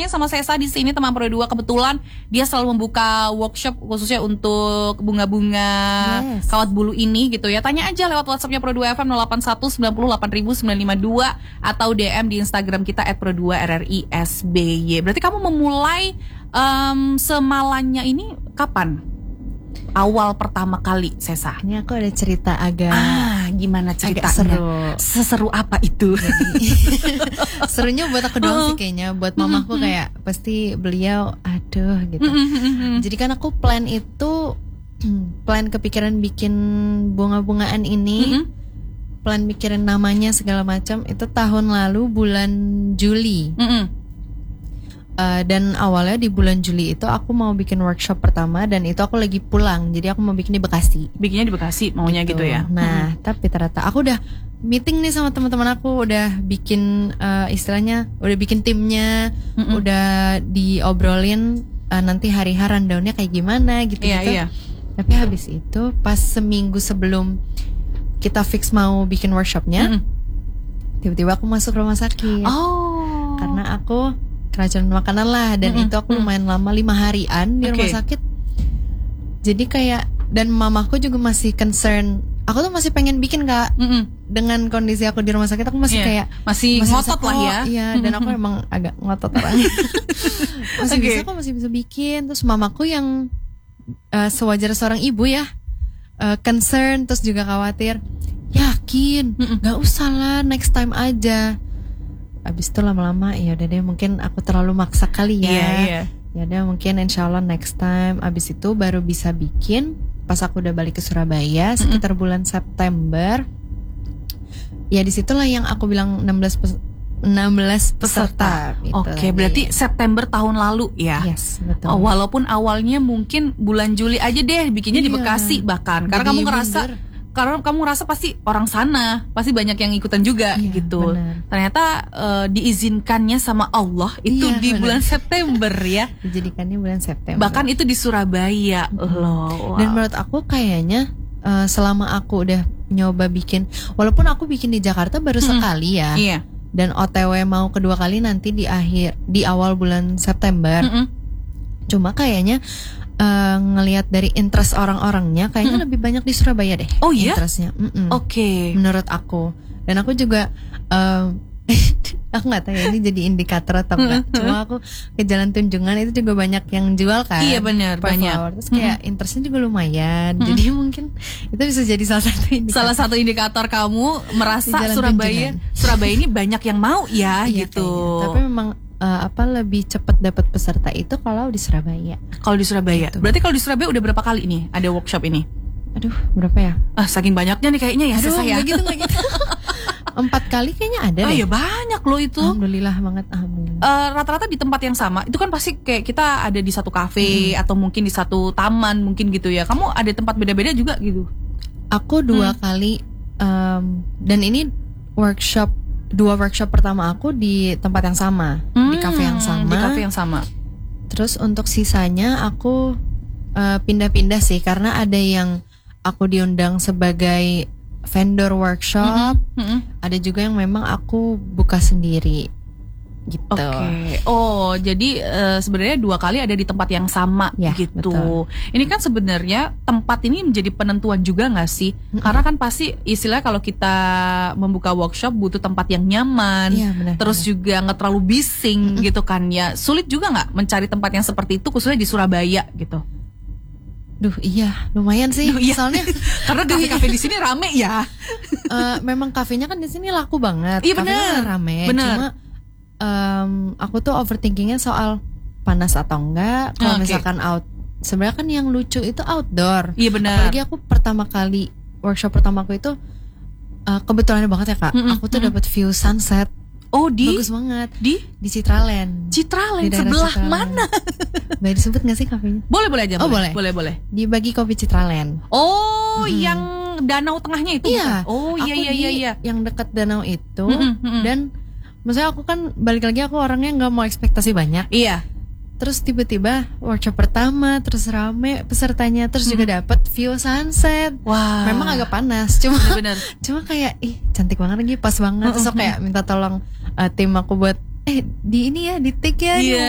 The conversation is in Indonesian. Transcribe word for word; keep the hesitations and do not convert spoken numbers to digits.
nih sama Sesa di sini teman Pro dua. Kebetulan dia selalu membuka workshop khususnya untuk bunga-bunga Yes. kawat bulu ini gitu ya. Tanya aja lewat WhatsAppnya Pro dua F M nol delapan satu sembilan nol delapan sembilan lima dua atau D M di Instagram kita et pro dua R R I S B Y. Berarti kamu memulai um, semalanya ini kapan? Awal pertama kali Sesa. Ini aku ada cerita agak Ah, gimana ceritanya? seru. Seseru apa itu? serunya buat aku doang sih kayaknya. Buat mamaku kayak pasti beliau aduh gitu. Jadi kan aku plan itu plan kepikiran bikin bunga-bungaan ini, plan mikirin namanya segala macam itu tahun lalu bulan Juli. Mm-mm. Uh, dan awalnya di bulan Juli itu aku mau bikin workshop pertama dan itu aku lagi pulang, jadi aku mau bikin di Bekasi. Bikinnya di Bekasi maunya gitu, gitu ya. Nah, hmm. tapi ternyata aku udah meeting nih sama teman-teman aku, udah bikin uh, istilahnya, udah bikin timnya, Mm-mm. udah diobrolin uh, nanti hari hari rundownnya kayak gimana gitu Iya, gitu. iya. Tapi habis itu pas seminggu sebelum kita fix mau bikin workshopnya, Mm-mm. tiba-tiba aku masuk rumah sakit. Oh. Karena aku keracunan makanan lah, dan mm-hmm. itu aku lumayan lama, lima harian di okay. rumah sakit. Jadi kayak, dan mamaku juga masih concern. Aku tuh masih pengen bikin Kak, mm-hmm. dengan kondisi aku di rumah sakit. Aku masih yeah. kayak masih, masih ngotot lah ya. Iya, dan aku emang agak ngotot orangnya. Masih okay. bisa kok, masih bisa bikin. Terus mamaku yang uh, sewajar seorang ibu ya, uh, concern, terus juga khawatir. Yakin, mm-hmm. gak usah lah, next time aja. Abis itu lama-lama ya udah deh, mungkin aku terlalu maksa kali ya. Iya, iya. Ya udah, mungkin insyaallah next time. Abis itu baru bisa bikin pas aku udah balik ke Surabaya sekitar mm-hmm. bulan September. Ya disitulah yang aku bilang enam belas peserta. Gitu. Oke, okay, berarti September tahun lalu ya. Yes, betul. Oh, walaupun awalnya mungkin bulan Juli aja deh bikinnya iya. di Bekasi bahkan. Karena Jadi kamu ngerasa bener. Karena kamu rasa pasti orang sana pasti banyak yang ikutan juga iya, gitu. Bener. Ternyata uh, diizinkannya sama Allah itu iya, di bener. bulan September ya. Dijadikannya bulan September. Bahkan itu di Surabaya mm-hmm. loh. Wow. Dan menurut aku kayaknya uh, selama aku udah nyoba bikin, walaupun aku bikin di Jakarta baru mm-hmm. sekali ya. Iya. Dan O T W mau kedua kali nanti di akhir di awal bulan September. Mm-hmm. Cuma kayaknya Uh, ngelihat dari interest orang-orangnya kayaknya hmm. lebih banyak di Surabaya deh. Oh iya? Interestnya. Oke. Okay. Menurut aku. Dan aku juga uh, aku nggak tahu ya ini jadi indikator atau enggak. Cuma aku ke Jalan Tunjungan itu juga banyak yang jual kan. Iya benar, banyak. Flower. Terus kayak hmm. interestnya juga lumayan. Hmm. Jadi mungkin itu bisa jadi salah satu indikator. Salah satu indikator kamu merasa Surabaya Tunjungan. Surabaya ini banyak yang mau ya iya, gitu. Kayaknya. Tapi memang Uh, apa lebih cepat dapat peserta itu kalau di Surabaya. Kalau di Surabaya. Gitu. Berarti kalau di Surabaya udah berapa kali nih ada workshop ini? Aduh, berapa ya? Ah, saking banyaknya nih kayaknya ya. Aduh, saya. Gak gitu, gak gitu. Empat kali kayaknya ada oh, deh. Oh ya banyak loh itu. Alhamdulillah banget. Alhamdulillah. Uh, rata-rata di tempat yang sama. Itu kan pasti kayak kita ada di satu kafe hmm. atau mungkin di satu taman mungkin gitu ya. Kamu ada tempat beda-beda juga gitu? Aku dua hmm. kali um, dan ini workshop dua workshop pertama aku di tempat yang sama, hmm, di kafe yang sama. Di kafe yang sama. Terus untuk sisanya aku uh, pindah-pindah sih, karena ada yang aku diundang sebagai vendor workshop, mm-hmm, mm-hmm. ada juga yang memang aku buka sendiri. Gitu. Oke. Okay. Oh, jadi uh, sebenarnya dua kali ada di tempat yang sama ya, gitu. Betul. Ini kan sebenarnya tempat ini menjadi penentuan juga nggak sih? Mm-hmm. Karena kan pasti istilah kalau kita membuka workshop butuh tempat yang nyaman, ya, benar, terus benar. juga nggak terlalu bising, mm-hmm. gitu kan ya. Sulit juga nggak mencari tempat yang seperti itu khususnya di Surabaya gitu? Duh iya, lumayan sih. Duh, iya. Soalnya karena kafe-kafe di sini rame ya. uh, memang kafenya kan di sini laku banget. Iya benar. Rame. Benar. Cuma Um, aku tuh overthinkingnya soal panas atau enggak. Kalau okay. misalkan out, sebenarnya kan yang lucu itu outdoor. Iya benar. Apalagi aku pertama kali workshop pertamaku itu uh, kebetulan banget ya Kak. Mm-mm, aku tuh mm-mm. dapat view sunset. Oh di? Bagus banget. Di? Di Citraland. Citraland sebelah Citraland. Mana? Boleh disebut nggak sih kafenya? Boleh boleh aja. Oh boleh. boleh. Boleh boleh. Di Bagi Kopi Citraland. Oh mm-hmm. yang danau tengahnya itu? Iya. Bukan? Oh iya iya iya iya. Yang dekat danau itu mm-hmm, mm-hmm. dan maksudnya aku kan balik lagi aku orangnya nggak mau ekspektasi banyak. Iya. Terus tiba-tiba workshop pertama terus rame pesertanya, terus hmm. juga dapat view sunset. Wah. Memang agak panas, cuma bener. cuma kayak ih cantik banget lagi, pas banget. Terus aku kayak minta tolong uh, tim aku buat eh di ini ya di take ya. Iya.